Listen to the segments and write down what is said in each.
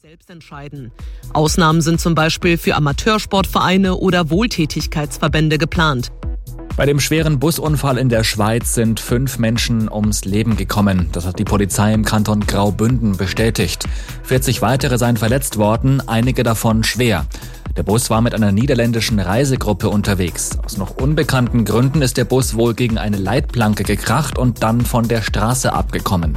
selbst entscheiden. Ausnahmen sind zum Beispiel für Amateursportvereine oder Wohltätigkeitsverbände geplant. Bei dem schweren Busunfall in der Schweiz sind 5 Menschen ums Leben gekommen. Das hat die Polizei im Kanton Graubünden bestätigt. 40 weitere seien verletzt worden, einige davon schwer. Der Bus war mit einer niederländischen Reisegruppe unterwegs. Aus noch unbekannten Gründen ist der Bus wohl gegen eine Leitplanke gekracht und dann von der Straße abgekommen.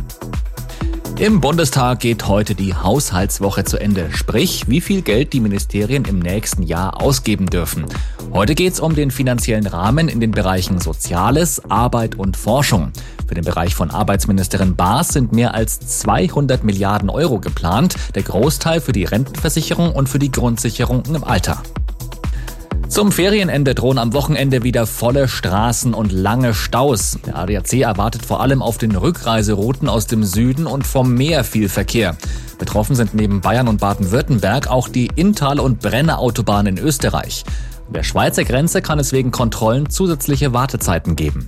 Im Bundestag geht heute die Haushaltswoche zu Ende, sprich, wie viel Geld die Ministerien im nächsten Jahr ausgeben dürfen. Heute geht es um den finanziellen Rahmen in den Bereichen Soziales, Arbeit und Forschung. Für den Bereich von Arbeitsministerin Baas sind mehr als 200 Milliarden Euro geplant, der Großteil für die Rentenversicherung und für die Grundsicherung im Alter. Zum Ferienende drohen am Wochenende wieder volle Straßen und lange Staus. Der ADAC erwartet vor allem auf den Rückreiserouten aus dem Süden und vom Meer viel Verkehr. Betroffen sind neben Bayern und Baden-Württemberg auch die Inntal- und Brenner-Autobahn in Österreich. An der Schweizer Grenze kann es wegen Kontrollen zusätzliche Wartezeiten geben.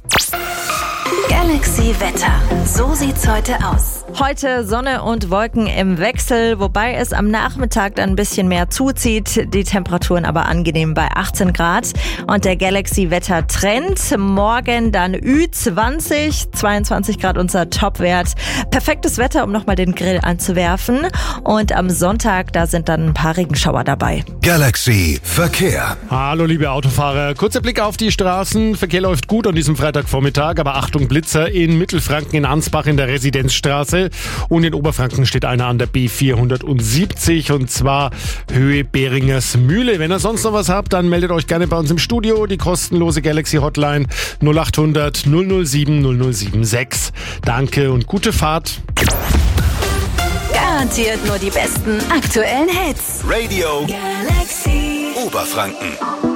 Galaxy Wetter. So sieht's heute aus. Heute Sonne und Wolken im Wechsel, wobei es am Nachmittag dann ein bisschen mehr zuzieht. Die Temperaturen aber angenehm bei 18 Grad. Und der Galaxy Wetter Trend. Morgen dann Ü20, 22 Grad unser Topwert. Perfektes Wetter, um nochmal den Grill anzuwerfen. Und am Sonntag, da sind dann ein paar Regenschauer dabei. Galaxy Verkehr. Hallo liebe Autofahrer, kurzer Blick auf die Straßen. Verkehr läuft gut an diesem Freitagvormittag, aber Achtung Blitzer in Mittelfranken in Ansbach in der Residenzstraße und in Oberfranken steht einer an der B470 und zwar Höhe Beringers Mühle. Wenn ihr sonst noch was habt, dann meldet euch gerne bei uns im Studio, die kostenlose Galaxy Hotline 0800 007 076. Danke und gute Fahrt. Garantiert nur die besten aktuellen Hits. Radio Galaxy Oberfranken.